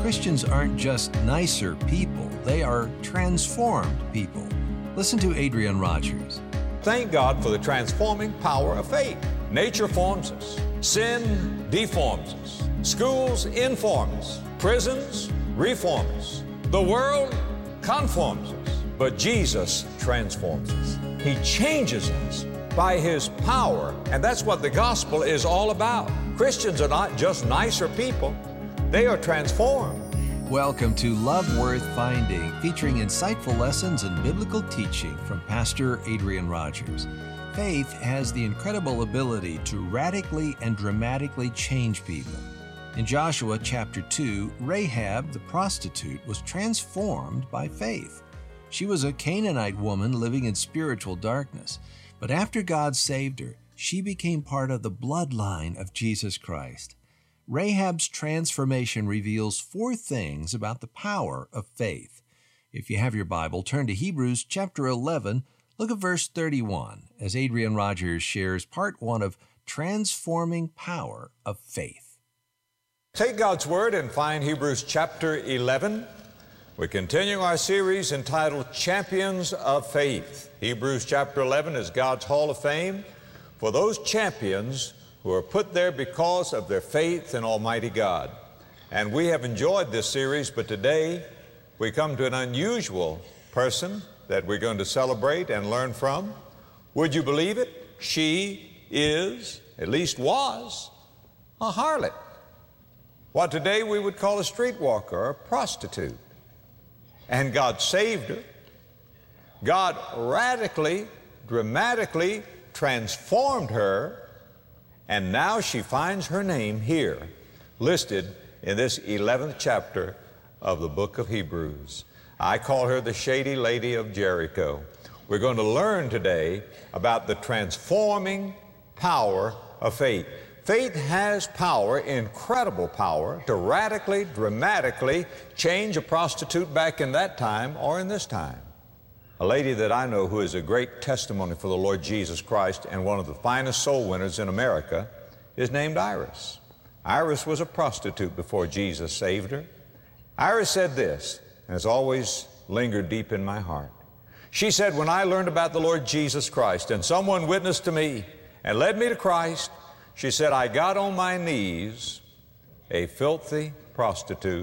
Christians aren't just nicer people, they are transformed people. Listen to Adrian Rogers. Thank God for the transforming power of faith. Nature forms us. Sin deforms us. Schools inform us. Prisons reform us. The world conforms us. But Jesus transforms us. He changes us by His power. And that's what the gospel is all about. Christians are not just nicer people. They are transformed. Welcome to Love Worth Finding, featuring insightful lessons and biblical teaching from Pastor Adrian Rogers. Faith has the incredible ability to radically and dramatically change people. In Joshua chapter 2, Rahab, the prostitute, was transformed by faith. She was a Canaanite woman living in spiritual darkness, but after God saved her, she became part of the bloodline of Jesus Christ. Rahab's transformation reveals 4 things about the power of faith. If you have your Bible, turn to Hebrews chapter 11, look at verse 31, as Adrian Rogers shares part 1 of Transforming Power of Faith. Take God's Word and find Hebrews chapter 11. We're continuing our series entitled Champions of Faith. Hebrews chapter 11 is God's Hall of Fame for those champions who are put there because of their faith in Almighty God. And we have enjoyed this series, but today we come to an unusual person that we're going to celebrate and learn from. Would you believe it? She is, at least was, a harlot. What today we would call a streetwalker or a prostitute. And God saved her. God radically, dramatically transformed her. And now she finds her name here, listed in this 11th chapter of the book of Hebrews. I call her the Shady Lady of Jericho. We're going to learn today about the transforming power of faith. Faith has power, incredible power, to radically, dramatically change a prostitute back in that time or in this time. A lady that I know who is a great testimony for the Lord Jesus Christ and one of the finest soul winners in America is named Iris. Iris was a prostitute before Jesus saved her. Iris said this, and it's always lingered deep in my heart. She said, when I learned about the Lord Jesus Christ and someone witnessed to me and led me to Christ, she said, I got on my knees, a filthy prostitute,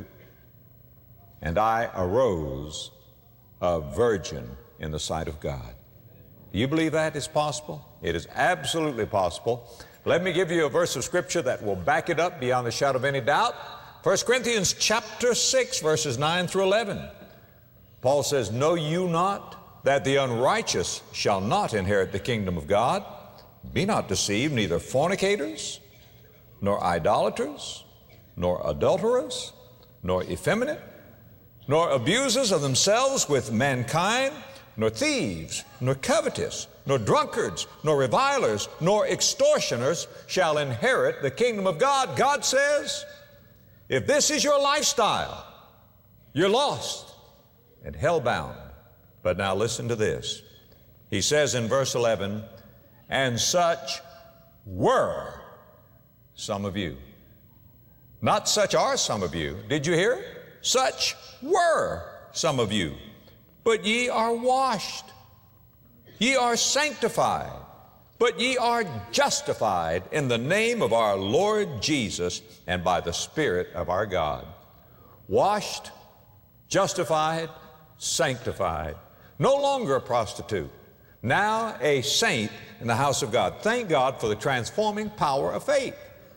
and I arose a virgin in the sight of God. Do you believe that is possible? It is absolutely possible. Let me give you a verse of Scripture that will back it up beyond the shadow of any doubt. 1 Corinthians chapter 6, verses 9 through 11. Paul says, know you not that the unrighteous shall not inherit the kingdom of God? Be not deceived, neither fornicators, nor idolaters, nor adulterers, nor effeminate, nor abusers of themselves with mankind, nor thieves, nor covetous, nor drunkards, nor revilers, nor extortioners shall inherit the kingdom of God. God says, if this is your lifestyle, you're lost and hell-bound. But now listen to this. He says in verse 11, and such were some of you. Not such are some of you. Did you hear? Such were some of you. But ye are washed, ye are sanctified, but ye are justified in the name of our Lord Jesus and by the Spirit of our God. Washed, justified, sanctified. No longer a prostitute. Now a saint in the house of God. Thank God for the transforming power of faith.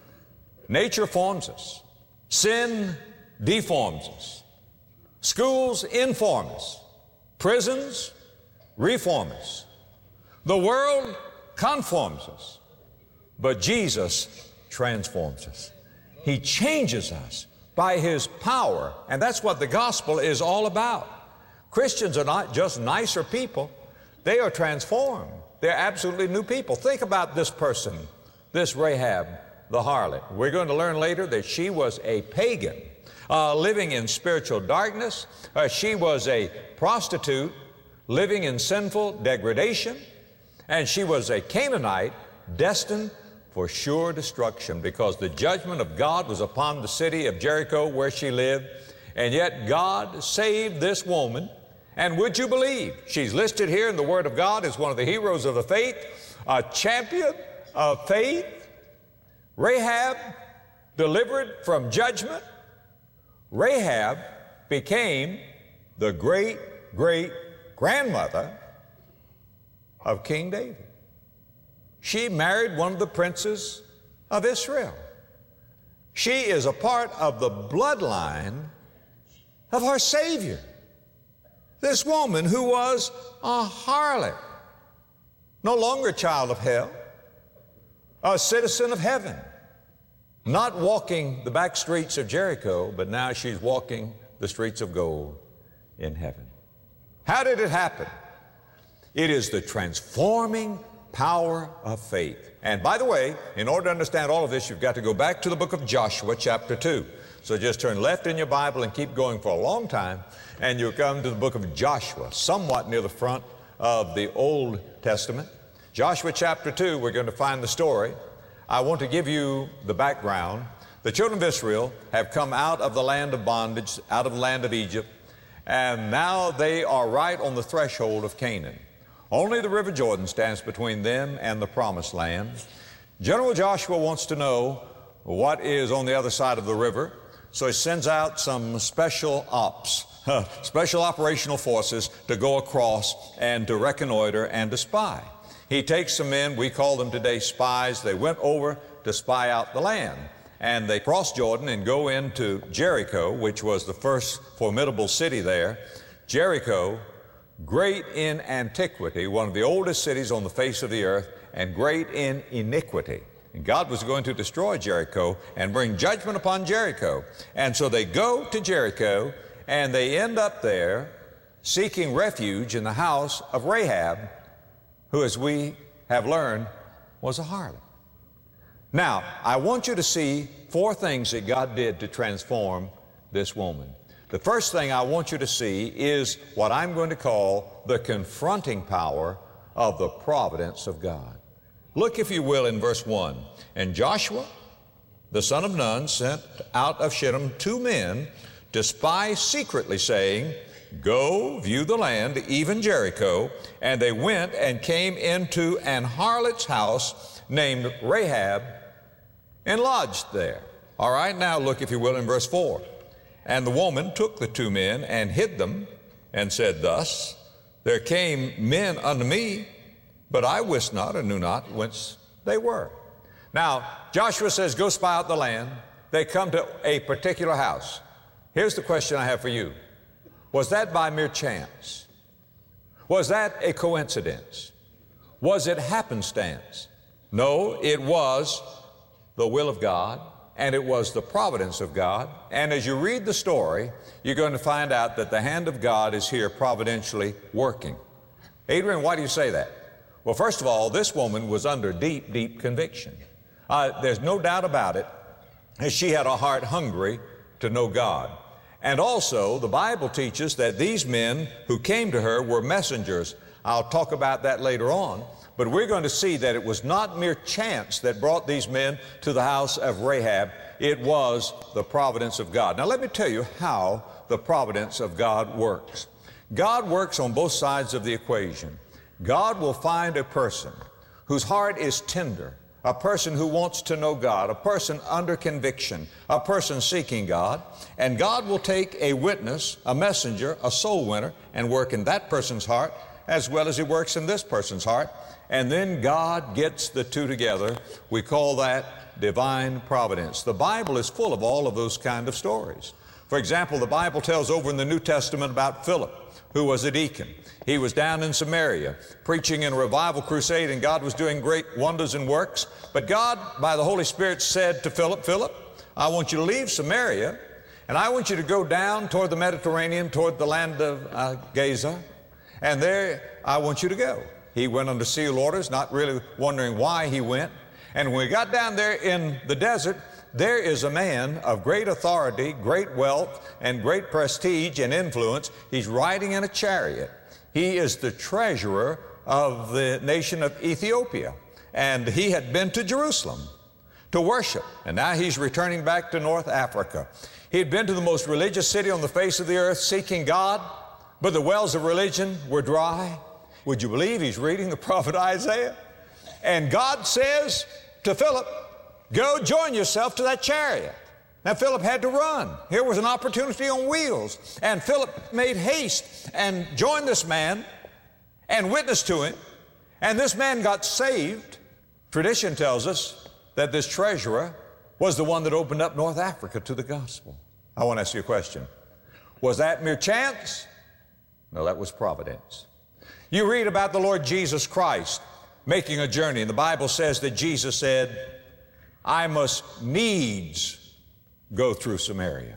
Nature forms us. Sin deforms us. Schools inform us. Prisons reform us. The world conforms us. But Jesus transforms us. He changes us by His power. And that's what the gospel is all about. Christians are not just nicer people. They are transformed. They're absolutely new people. Think about this person, this Rahab, the harlot. We're going to learn later that she was a pagan living in spiritual darkness. She was a prostitute living in sinful degradation. And she was a Canaanite destined for sure destruction because the judgment of God was upon the city of Jericho where she lived. And yet God saved this woman. And would you believe, she's listed here in the Word of God as one of the heroes of the faith, a champion of faith. Rahab delivered from judgment. Rahab became the great-great-grandmother of King David. She married one of the princes of Israel. She is a part of the bloodline of our Savior. This woman who was a harlot, no longer a child of hell, a citizen of heaven, not walking the back streets of Jericho, but now she's walking the streets of gold in heaven. How did it happen? It is the transforming power of faith. And by the way, in order to understand all of this, you've got to go back to the book of Joshua, chapter 2. So just turn left in your Bible and keep going for a long time, and you'll come to the book of Joshua, somewhat near the front of the Old Testament. Joshua chapter 2, we're going to find the story. I want to give you the background. The children of Israel have come out of the land of bondage, out of the land of Egypt, and now they are right on the threshold of Canaan. Only the river Jordan stands between them and the promised land. General Joshua wants to know what is on the other side of the river, so he sends out some special operational forces to go across and to reconnoiter and to spy. He takes some men, we call them today spies. They went over to spy out the land, and they cross Jordan and go into Jericho, which was the first formidable city there. Jericho, great in antiquity, one of the oldest cities on the face of the earth, and great in iniquity. And God was going to destroy Jericho and bring judgment upon Jericho. And so they go to Jericho, and they end up there seeking refuge in the house of Rahab, who, as we have learned, was a harlot. Now, I want you to see 4 things that God did to transform this woman. The first thing I want you to see is what I'm going to call the confronting power of the providence of God. Look, if you will, in verse 1. And Joshua, the son of Nun, sent out of Shittim 2 men to spy secretly, saying, Go, view the land, even Jericho. And they went and came into an harlot's house named Rahab and lodged there. All right, now look, if you will, in verse 4. And the woman took the 2 men and hid them and said thus, There came men unto me, but I wist not and knew not whence they were. Now, Joshua says, go spy out the land. They come to a particular house. Here's the question I have for you. Was that by mere chance? Was that a coincidence? Was it happenstance? No, it was the will of God, and it was the providence of God. And as you read the story, you're going to find out that the hand of God is here providentially working. Adrian, why do you say that? Well, first of all, this woman was under deep, deep conviction. There's no doubt about it. She had a heart hungry to know God. And also, the Bible teaches that these men who came to her were messengers. I'll talk about that later on. But we're going to see that it was not mere chance that brought these men to the house of Rahab. It was the providence of God. Now, let me tell you how the providence of God works. God works on both sides of the equation. God will find a person whose heart is tender, a person who wants to know God, a person under conviction, a person seeking God, and God will take a witness, a messenger, a soul winner, and work in that person's heart as well as He works in this person's heart, and then God gets the two together. We call that divine providence. The Bible is full of all of those kind of stories. For example, the Bible tells over in the New Testament about Philip, who was a deacon. He was down in Samaria preaching in a revival crusade, and God was doing great wonders and works. But God, by the Holy Spirit, said to Philip, Philip, I want you to leave Samaria, and I want you to go down toward the Mediterranean, toward the land of Gaza, and there I want you to go. He went under seal orders, not really wondering why he went. And when we got down there in the desert, there is a man of great authority, great wealth, and great prestige and influence. He's riding in a chariot. He is the treasurer of the nation of Ethiopia, and he had been to Jerusalem to worship. And now he's returning back to North Africa. He had been to the most religious city on the face of the earth seeking God, but the wells of religion were dry. Would you believe he's reading the prophet Isaiah? And God says to Philip, go join yourself to that chariot. Now Philip had to run. Here was an opportunity on wheels. And Philip made haste and joined this man and witnessed to him. And this man got saved. Tradition tells us that this treasurer was the one that opened up North Africa to the gospel. I want to ask you a question. Was that mere chance? No, that was providence. You read about the Lord Jesus Christ making a journey, and the Bible says that Jesus said, I must needs go through Samaria.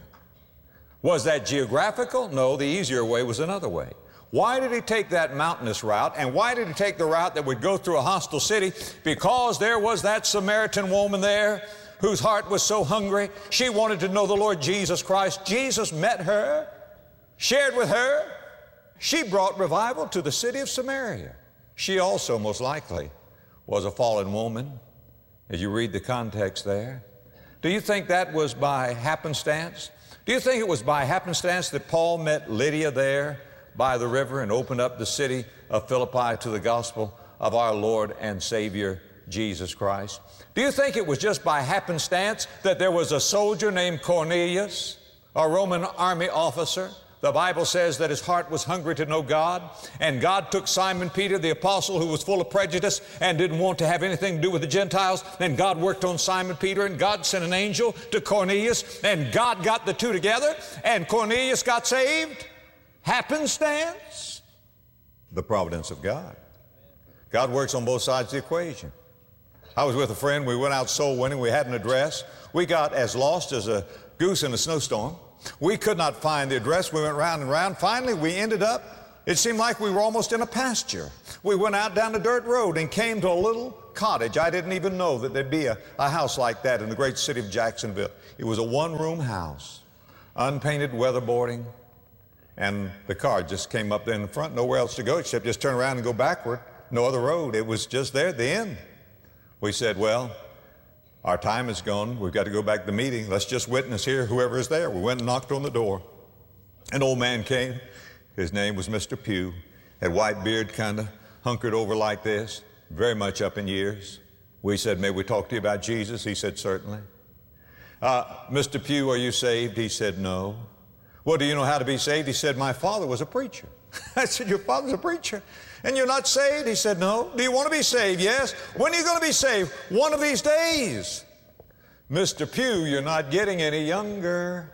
Was that geographical? No, the easier way was another way. Why did he take that mountainous route, and why did he take the route that would go through a hostile city? Because there was that Samaritan woman there whose heart was so hungry. She wanted to know the Lord Jesus Christ. Jesus met her, shared with her. She brought revival to the city of Samaria. She also, most likely, was a fallen woman, as you read the context there. Do you think that was by happenstance? Do you think it was by happenstance that Paul met Lydia there by the river and opened up the city of Philippi to the gospel of our Lord and Savior, Jesus Christ? Do you think it was just by happenstance that there was a soldier named Cornelius, a Roman army officer? The Bible says that his heart was hungry to know God, and God took Simon Peter, the apostle, who was full of prejudice and didn't want to have anything to do with the Gentiles, and God worked on Simon Peter, and God sent an angel to Cornelius, and God got the two together, and Cornelius got saved. Happenstance? The providence of God. God works on both sides of the equation. I was with a friend. We went out soul winning. We had an address. We got as lost as a goose in a snowstorm. We could not find the address. We went round and round. Finally, we ended up, it seemed like we were almost in a pasture. We went out down the dirt road and came to a little cottage. I didn't even know that there'd be a house like that in the great city of Jacksonville. It was a one-room house, unpainted weatherboarding, and the car just came up there in the front, nowhere else to go except just turn around and go backward. No other road. It was just there at the end. We said, well, our time is gone. We've got to go back to the meeting. Let's just witness here, whoever is there. We went and knocked on the door. An old man came. His name was Mr. Pugh. Had white beard, kind of hunkered over like this, very much up in years. We said, may we talk to you about Jesus? He said, certainly. Mr. Pugh, are you saved? He said, no. Well, do you know how to be saved? He said, my father was a preacher. I said, your father's a preacher? And you're not saved? He said, no. Do you want to be saved? Yes. When are you going to be saved? One of these days. Mr. Pugh, you're not getting any younger.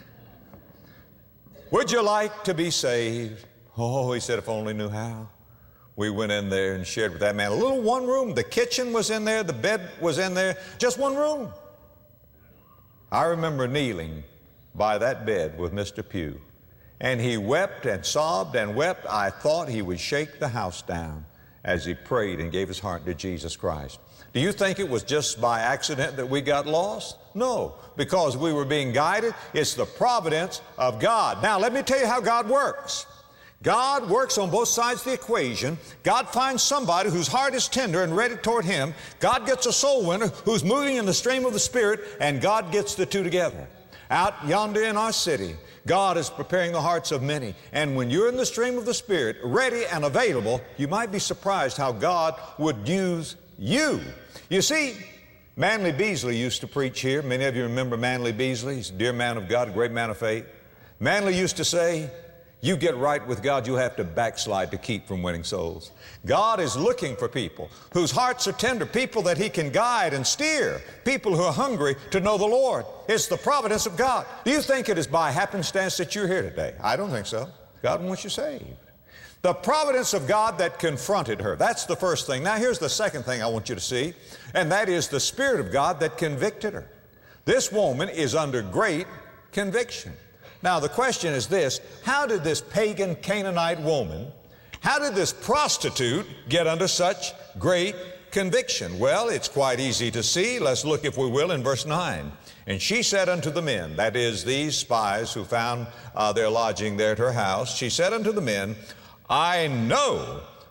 Would you like to be saved? Oh, he said, if I only knew how. We went in there and shared with that man. A little one room. The kitchen was in there. The bed was in there. Just one room. I remember kneeling by that bed with Mr. Pugh. And he wept and sobbed and wept. I thought he would shake the house down as he prayed and gave his heart to Jesus Christ. Do you think it was just by accident that we got lost? No, because we were being guided. It's the providence of God. Now, let me tell you how God works. God works on both sides of the equation. God finds somebody whose heart is tender and ready toward Him. God gets a soul winner who's moving in the stream of the Spirit, and God gets the two together. Out yonder in our city, God is preparing the hearts of many. And when you're in the stream of the Spirit, ready and available, you might be surprised how God would use you. You see, Manly Beasley used to preach here. Many of you remember Manly Beasley. He's a dear man of God, a great man of faith. Manly used to say, you get right with God, you'll have to backslide to keep from winning souls. God is looking for people whose hearts are tender, people that He can guide and steer, people who are hungry to know the Lord. It's the providence of God. Do you think it is by happenstance that you're here today? I don't think so. God wants you saved. The providence of God that confronted her. That's the first thing. Now here's the second thing I want you to see, and that is the Spirit of God that convicted her. This woman is under great conviction. Now the question is this: how did this pagan Canaanite woman, how did this prostitute get under such great conviction? Well, it's quite easy to see. Let's look, if we will, in verse 9. And she said unto the men, that is, these spies who found their lodging there at her house, she said unto the men, I know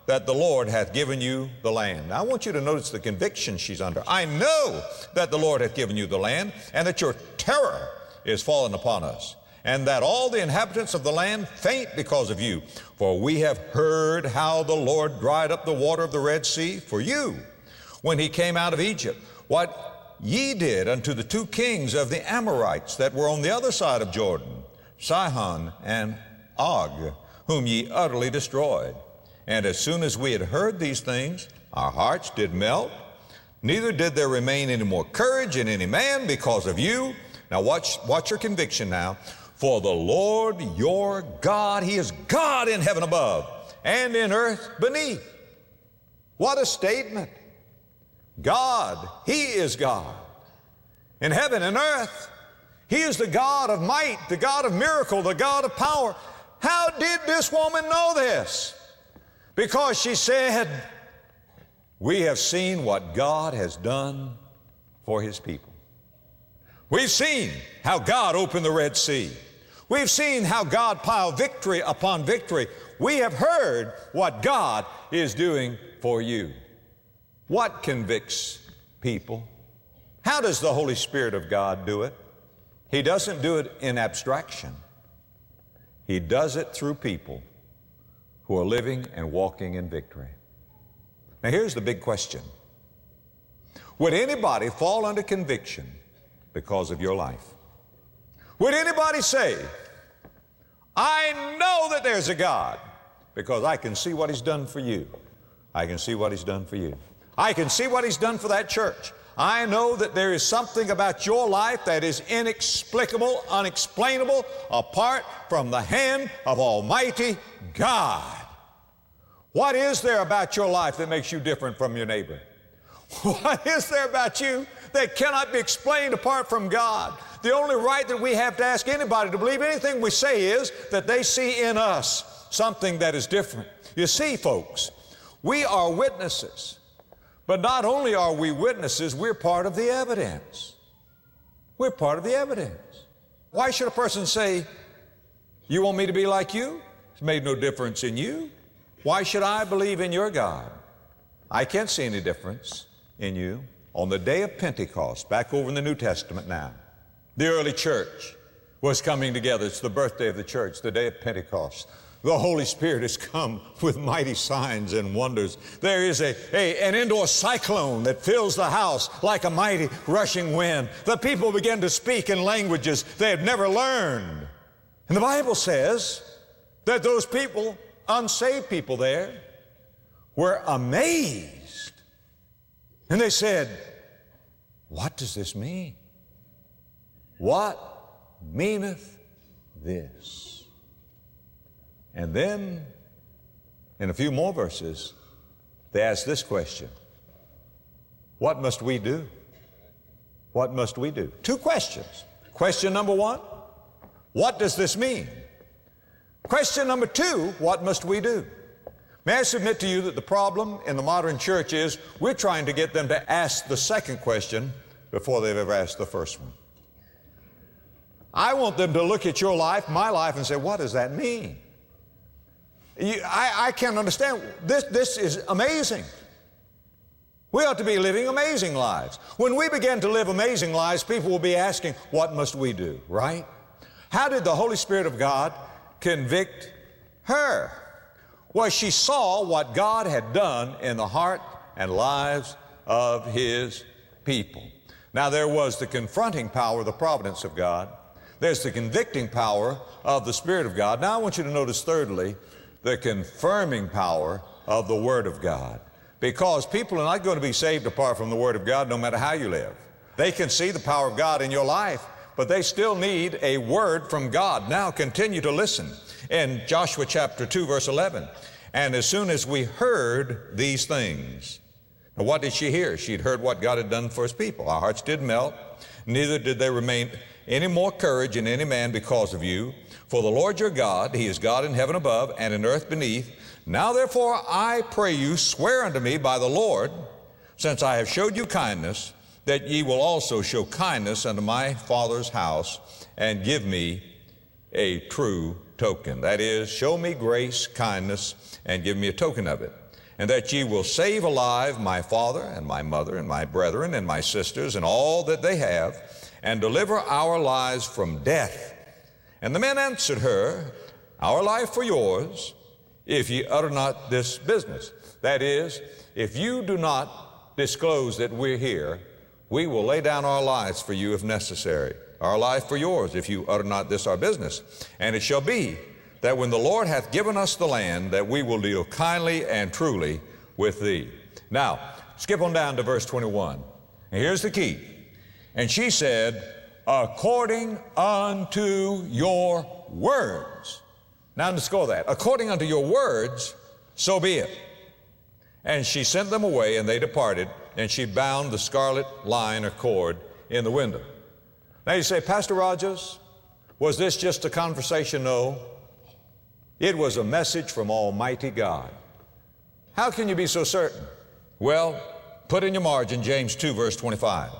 that the Lord hath given you the land. Now I want you to notice the conviction she's under. I know that the Lord hath given you the land, and that your terror is fallen upon us, and that all the inhabitants of the land faint because of you. For we have heard how the Lord dried up the water of the Red Sea for you when he came out of Egypt, what ye did unto the two kings of the Amorites that were on the other side of Jordan, Sihon and Og, whom ye utterly destroyed. And as soon as we had heard these things, our hearts did melt, neither did there remain any more courage in any man because of you. Now watch your conviction now. For the Lord your God, he is God in heaven above and in earth beneath. What a statement. God, he is God in heaven and earth. He is the God of might, the God of miracle, the God of power. How did this woman know this? Because she said, we have seen what God has done for his people. We've seen how God opened the Red Sea. We've seen how God piled victory upon victory. We have heard what God is doing for you. What convicts people? How does the Holy Spirit of God do it? He doesn't do it in abstraction. He does it through people who are living and walking in victory. Now here's the big question. Would anybody fall under conviction because of your life? Would anybody say, I know that there's a God because I can see what he's done for you. I can see what he's done for you. I can see what he's done for that church. I know that there is something about your life that is inexplicable, unexplainable, apart from the hand of Almighty God. What is there about your life that makes you different from your neighbor? What is there about you that cannot be explained apart from God? The only right that we have to ask anybody to believe anything we say is that they see in us something that is different. You see, folks, we are witnesses. But not only are we witnesses, we're part of the evidence. We're part of the evidence. Why should a person say, you want me to be like you? It's made no difference in you. Why should I believe in your God? I can't see any difference in you. On the day of Pentecost, back over in the New Testament now, the early church was coming together. It's the birthday of the church, the day of Pentecost. The Holy Spirit has come with mighty signs and wonders. There is an indoor cyclone that fills the house like a mighty rushing wind. The people begin to speak in languages they had never learned. And the Bible says that those people, unsaved people there, were amazed. And they said, what does this mean? What meaneth this? And then, in a few more verses, they ask this question. What must we do? What must we do? Two questions. Question number one, what does this mean? Question number two, what must we do? May I submit to you that the problem in the modern church is we're trying to get them to ask the second question before they've ever asked the first one. I want them to look at your life, my life, and say, what does that mean? I can't understand. This is amazing. We ought to be living amazing lives. When we begin to live amazing lives, people will be asking, what must we do, right? How did the Holy Spirit of God convict her? Well, she saw what God had done in the heart and lives of his people. Now, there was the confronting power of the providence of God. There's the convicting power of the Spirit of God. Now, I want you to notice, thirdly, the confirming power of the Word of God. Because people are not going to be saved apart from the Word of God no matter how you live. They can see the power of God in your life, but they still need a word from God. Now continue to listen. In Joshua chapter 2, verse 11, and as soon as we heard these things. Now what did she hear? She'd heard what God had done for his people. Our hearts did melt, neither did there remain any more courage in any man because of you. For the Lord your God, he is God in heaven above and in earth beneath. Now therefore I pray you, swear unto me by the Lord, since I have showed you kindness, that ye will also show kindness unto my father's house, and give me a true token. That is, show me grace, kindness, and give me a token of it. and that ye will save alive my father and my mother and my brethren and my sisters and all that they have, and deliver our lives from death. And the men answered her, Our life for yours, if ye utter not this business. That is, if you do not disclose that we're here, we will lay down our lives for you if necessary. Our life for yours, if you utter not this our business. And it shall be that when the Lord hath given us the land, that we will deal kindly and truly with thee. Now, skip on down to verse 21. And here's the key. And she said, according unto your words. Now underscore that. According unto your words, so be it. And she sent them away, and they departed, and she bound the scarlet line or cord in the window. Now you say, Pastor Rogers, was this just a conversation? No. It was a message from Almighty God. How can you be so certain? Well, put in your margin James 2, verse 25.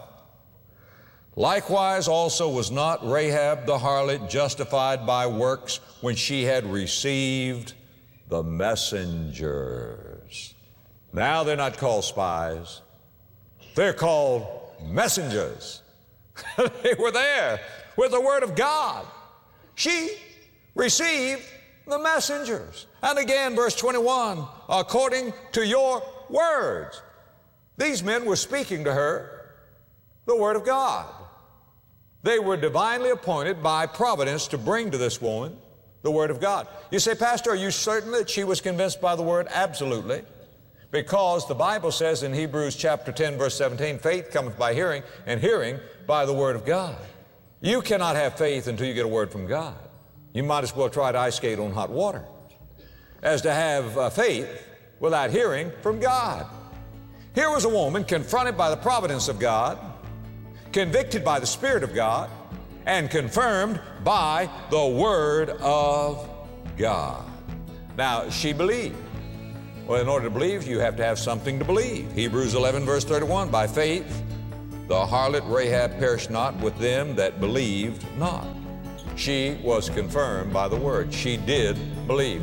Likewise also was not Rahab the harlot justified by works when she had received the messengers. Now they're not called spies. They're called messengers. They were there with the Word of God. She received the messengers. And again, verse 21, according to your words. These men were speaking to her the Word of God. They were divinely appointed by providence to bring to this woman the Word of God. You say, Pastor, are you certain that she was convinced by the Word? Absolutely. Because the Bible says in Hebrews chapter 10, verse 17, faith cometh by hearing, and hearing by the Word of God. You cannot have faith until you get a word from God. You might as well try to ice skate on hot water as to have faith without hearing from God. Here was a woman confronted by the providence of God, convicted by the Spirit of God, and confirmed by the Word of God. Now, she believed. Well, in order to believe, you have to have something to believe. Hebrews 11, verse 31, by faith, the harlot Rahab perished not with them that believed not. She was confirmed by the Word. She did believe.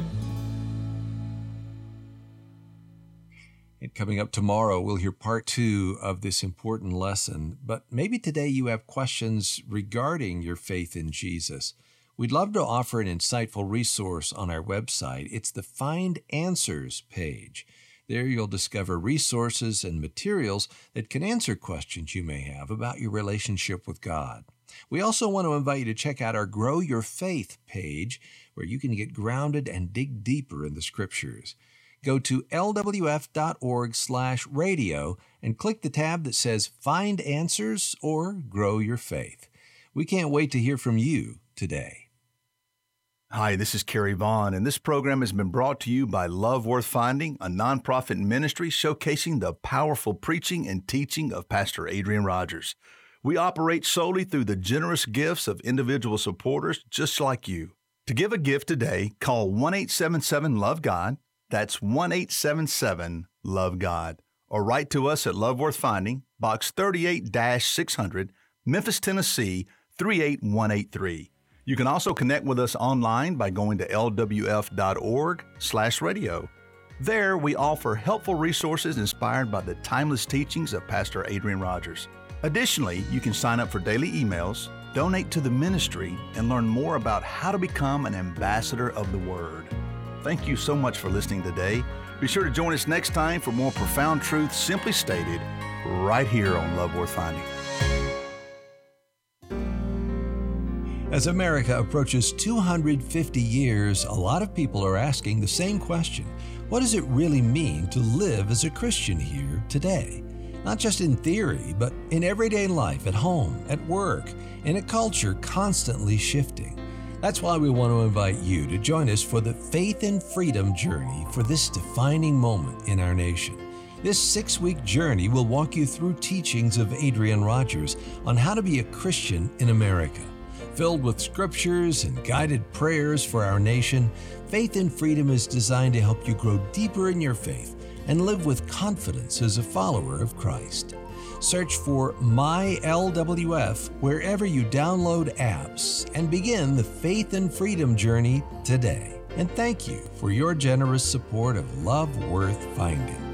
And coming up tomorrow, we'll hear part 2 of this important lesson. But maybe today you have questions regarding your faith in Jesus. We'd love to offer an insightful resource on our website. It's the Find Answers page. There you'll discover resources and materials that can answer questions you may have about your relationship with God. We also want to invite you to check out our Grow Your Faith page, where you can get grounded and dig deeper in the Scriptures. Go to lwf.org/radio and click the tab that says Find Answers or Grow Your Faith. We can't wait to hear from you today. Hi, this is Kerry Vaughn, and this program has been brought to you by Love Worth Finding, a nonprofit ministry showcasing the powerful preaching and teaching of Pastor Adrian Rogers. We operate solely through the generous gifts of individual supporters just like you. To give a gift today, call 1-877-LOVE-GOD. That's 1-877-LOVE-GOD. Or write to us at Love Worth Finding, Box 38-600, Memphis, Tennessee, 38183. You can also connect with us online by going to lwf.org/radio. There, we offer helpful resources inspired by the timeless teachings of Pastor Adrian Rogers. Additionally, you can sign up for daily emails, donate to the ministry, and learn more about how to become an ambassador of the Word. Thank you so much for listening today. Be sure to join us next time for more profound truth simply stated right here on Love Worth Finding. As America approaches 250 years, a lot of people are asking the same question. What does it really mean to live as a Christian here today? Not just in theory, but in everyday life, at home, at work, in a culture constantly shifting. That's why we want to invite you to join us for the Faith and Freedom journey for this defining moment in our nation. This 6-week journey will walk you through teachings of Adrian Rogers on how to be a Christian in America. Filled with scriptures and guided prayers for our nation, Faith and Freedom is designed to help you grow deeper in your faith and live with confidence as a follower of Christ. Search for MyLWF wherever you download apps and begin the Faith and Freedom journey today. And thank you for your generous support of Love Worth Finding.